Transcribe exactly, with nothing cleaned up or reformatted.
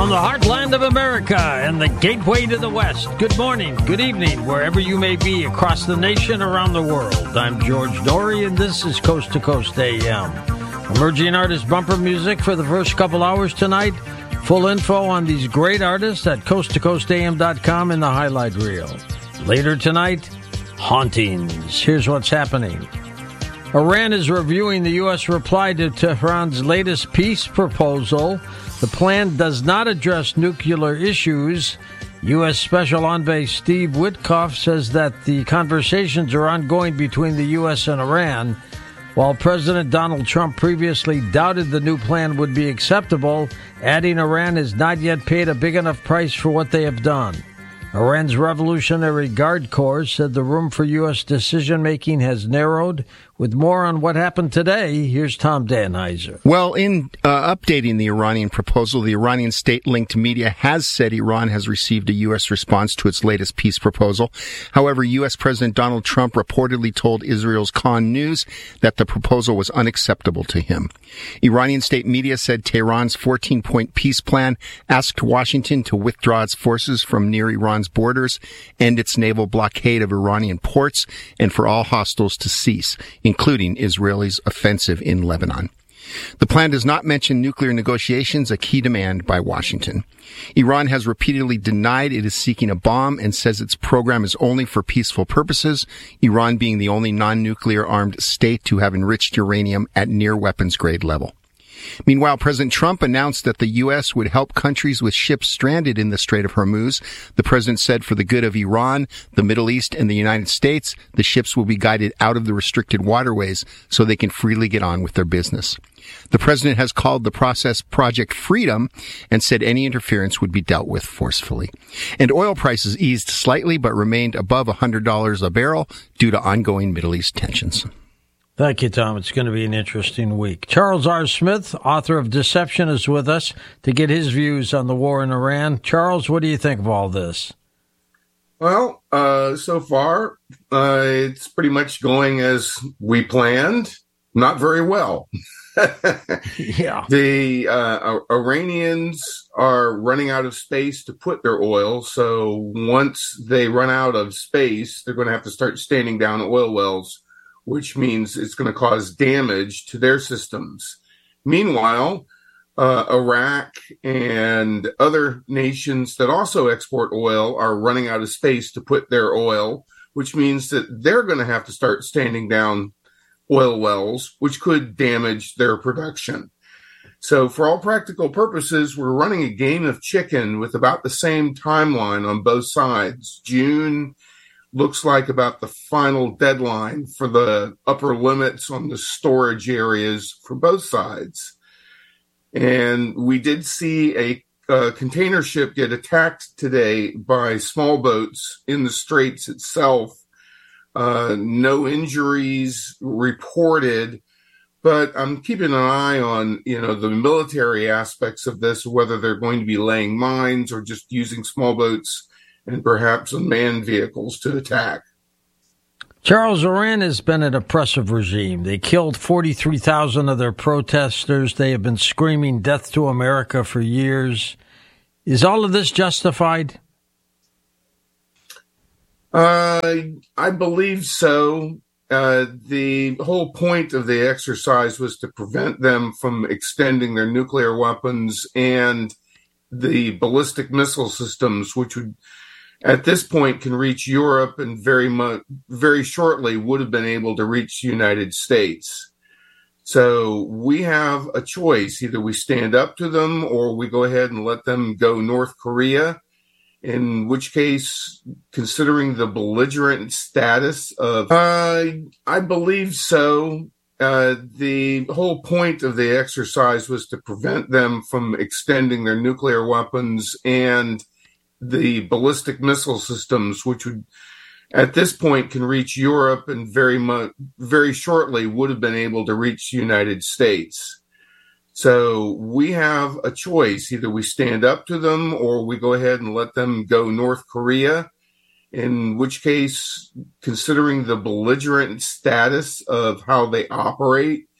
From the heartland of America and the gateway to the West, good morning, good evening, wherever you may be across the nation, around the world. I'm George Noory, and this is Coast to Coast A M. Emerging artist bumper music for the first couple hours tonight. Full info on these great artists at coast to coast a m dot com in the highlight reel. Later tonight, hauntings. Here's what's happening. Iran is reviewing the U S reply to Tehran's latest peace proposal. The plan does not address nuclear issues. U S Special Envoy Steve Witkoff says that the conversations are ongoing between the U S and Iran. While President Donald Trump previously doubted the new plan would be acceptable, adding Iran has not yet paid a big enough price for what they have done. Iran's Revolutionary Guard Corps said the room for U S decision-making has narrowed. With more on what happened today, here's Tom Danheiser. Well, in uh, updating the Iranian proposal, the Iranian state-linked media has said Iran has received a U S response to its latest peace proposal. However, U S President Donald Trump reportedly told Israel's Khan News that the proposal was unacceptable to him. Iranian state media said Tehran's fourteen-point peace plan asked Washington to withdraw its forces from near Iran's borders, end its naval blockade of Iranian ports, and for all hostiles to cease, including Israel's offensive in Lebanon. The plan does not mention nuclear negotiations, a key demand by Washington. Iran has repeatedly denied it is seeking a bomb and says its program is only for peaceful purposes, Iran being the only non-nuclear armed state to have enriched uranium at near weapons grade level. Meanwhile, President Trump announced that the U S would help countries with ships stranded in the Strait of Hormuz. The president said for the good of Iran, the Middle East, and the United States, the ships will be guided out of the restricted waterways so they can freely get on with their business. The president has called the process Project Freedom and said any interference would be dealt with forcefully. And oil prices eased slightly but remained above one hundred dollars a barrel due to ongoing Middle East tensions. Thank you, Tom. It's going to be an interesting week. Charles R. Smith, author of Deception, is with us to get his views on the war in Iran. Charles, what do you think of all this? Well, uh, so far, uh, it's pretty much going as we planned. Not very well. Yeah. The uh, Iranians are running out of space to put their oil. So once they run out of space, they're going to have to start standing down oil wells, which means it's going to cause damage to their systems. Meanwhile, uh, Iraq and other nations that also export oil are running out of space to put their oil, which means that they're going to have to start standing down oil wells, which could damage their production. So for all practical purposes, we're running a game of chicken with about the same timeline on both sides. June looks like about the final deadline for the upper limits on the storage areas for both sides. And we did see a, a container ship get attacked today by small boats in the straits itself. Uh, no injuries reported, but I'm keeping an eye on, you know, the military aspects of this, whether they're going to be laying mines or just using small boats and perhaps unmanned vehicles to attack. Charles, Iran has been an oppressive regime. They killed forty-three thousand of their protesters. They have been screaming death to America for years. Is all of this justified? Uh, I believe so. Uh, the whole point of the exercise was to prevent them from extending their nuclear weapons and the ballistic missile systems, which would, at this point, can reach Europe and very much, very shortly would have been able to reach the United States. So we have a choice. Either we stand up to them or we go ahead and let them go North Korea, in which case, considering the belligerent status of, uh, I believe so. Uh, the whole point of the exercise was to prevent them from extending their nuclear weapons and the ballistic missile systems, which would, at this point, can reach Europe and very much, very shortly would have been able to reach the United States. So we have a choice. Either we stand up to them or we go ahead and let them go North Korea, in which case, considering the belligerent status of how they operate,